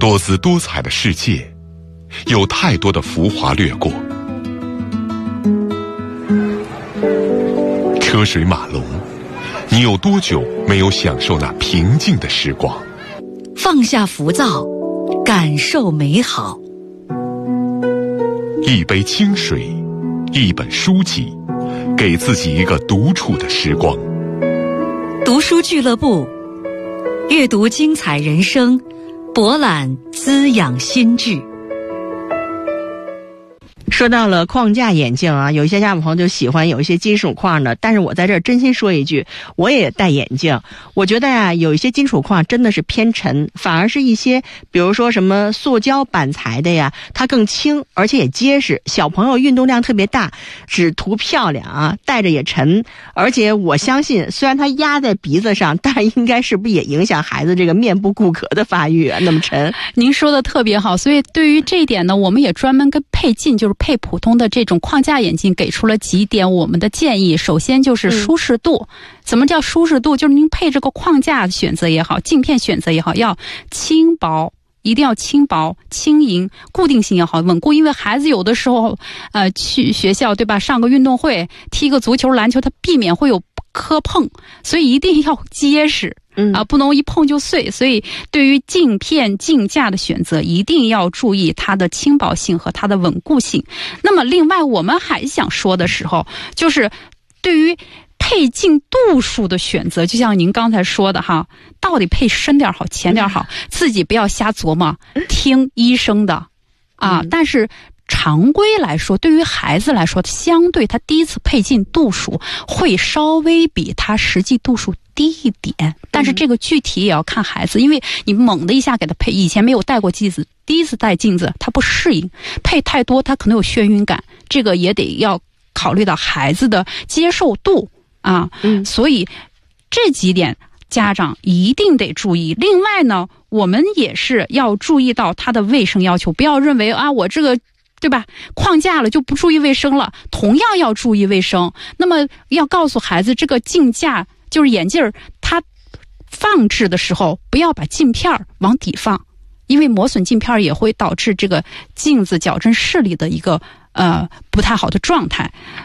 多姿多彩的世界，有太多的浮华掠过。车水马龙，你有多久没有享受那平静的时光？ 放下浮躁，感受美好。 一杯清水，一本书籍，给自己一个独处的时光。 读书俱乐部，阅读精彩人生，博览滋养心智。 说到了框架眼镜啊，有一些家长朋友就喜欢有一些金属框的，但是我在这儿真心说一句，我也戴眼镜，我觉得呀，有一些金属框真的是偏沉，反而是一些比如说什么塑胶板材的呀，它更轻而且也结实，小朋友运动量特别大，只图漂亮啊，戴着也沉，而且我相信虽然它压在鼻子上，但应该是不是也影响孩子这个面部骨骼的发育啊，那么沉。 您说的特别好，所以对于这一点呢，我们也专门跟配镜，就是配普通的这种框架眼镜给出了几点我们的建议。首先就是舒适度。怎么叫舒适度？就是您配这个框架选择也好，镜片选择也好，要轻薄，一定要轻薄、轻盈，固定性也好，稳固。因为孩子有的时候去学校对吧，上个运动会，踢个足球、篮球，他避免会有磕碰，所以一定要结实。不能一碰就碎，所以对于镜片镜架的选择一定要注意它的轻薄性和它的稳固性。那么另外我们还想说的时候，就是对于配镜度数的选择，就像您刚才说的哈，到底配深点好浅点好，自己不要瞎琢磨，听医生的啊。但是常规来说，对于孩子来说，相对他第一次配镜度数会稍微比他实际度数低一点，但是这个具体也要看孩子，因为你猛的一下给他配，以前没有戴过镜子，第一次戴镜子他不适应，配太多他可能有眩晕感，这个也得要考虑到孩子的接受度啊。所以这几点家长一定得注意。另外呢，我们也是要注意到他的卫生要求，不要认为啊我这个对吧框架了就不注意卫生了，同样要注意卫生。那么要告诉孩子，这个镜架就是眼镜，它放置的时候不要把镜片往底放，因为磨损镜片也会导致这个镜子矫正视力的一个不太好的状态。